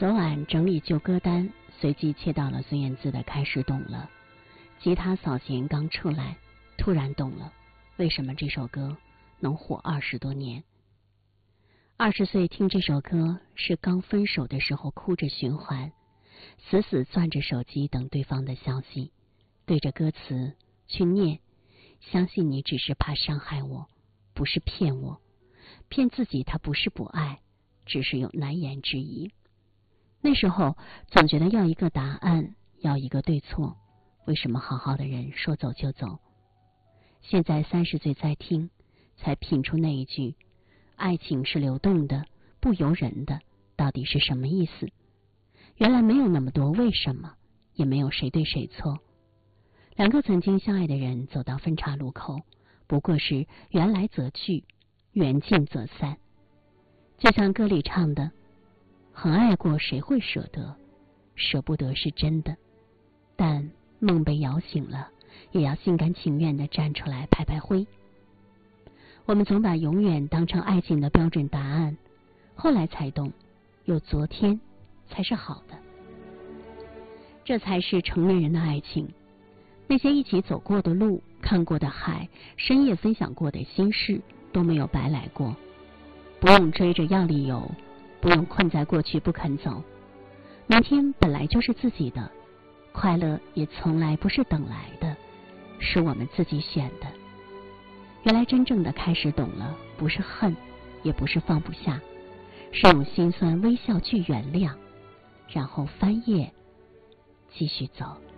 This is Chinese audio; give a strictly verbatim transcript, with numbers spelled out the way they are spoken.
昨晚整理旧歌单，随即切到了孙燕姿的《开始懂了》。吉他扫弦刚出来，突然懂了为什么这首歌能火二十多年。二十岁听这首歌是刚分手的时候哭着循环，死死攥着手机等对方的消息，对着歌词去念，相信你只是怕伤害我，不是骗我，骗自己他不是不爱，只是有难言之隐。那时候总觉得要一个答案，要一个对错，为什么好好的人说走就走？现在三十岁再听，才品出那一句爱情是流动的，不由人的，到底是什么意思？原来没有那么多为什么，也没有谁对谁错。两个曾经相爱的人走到分岔路口，不过是缘来则聚，缘尽则散。就像歌里唱的，很爱过谁会舍得，舍不得是真的，但梦被摇醒了，也要心甘情愿地站出来拍拍灰。我们总把永远当成爱情的标准答案，后来才懂，有昨天才是好的。这才是成年人的爱情。那些一起走过的路，看过的海，深夜分享过的心事，都没有白来过。不用追着要理由，不用困在过去不肯走。明天本来就是自己的，快乐也从来不是等来的，是我们自己选的。原来真正的开始懂了，不是恨，也不是放不下，是用心酸微笑去原谅，然后翻页继续走。